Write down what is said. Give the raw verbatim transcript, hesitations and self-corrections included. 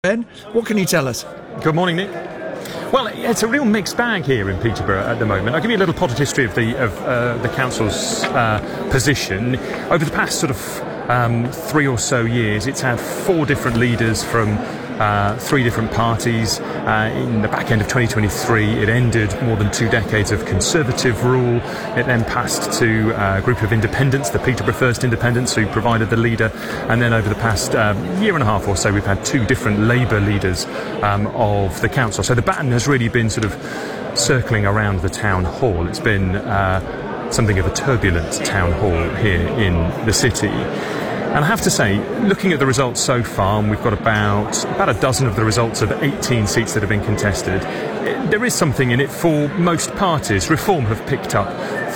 Ben, what can you tell us? Good morning, Nick. Well, it's a real mixed bag here in Peterborough at the moment. I'll give you a little potted history of the of uh, the council's uh, position. Over the past sort of um, three or so years, it's had four different leaders from uh, three different parties. Uh, in the back end of twenty twenty-three, it ended more than two decades of Conservative rule. It then passed to a group of independents, the Peterborough First Independents, who provided the leader. And then over the past um, year and a half or so, we've had two different Labour leaders um, of the council. So the baton has really been sort of circling around the town hall. It's been uh, something of a turbulent town hall here in the city. And I have to say, looking at the results so far, and we've got about about a dozen of the results of eighteen seats that have been contested, it, there is something in it for most parties. Reform have picked up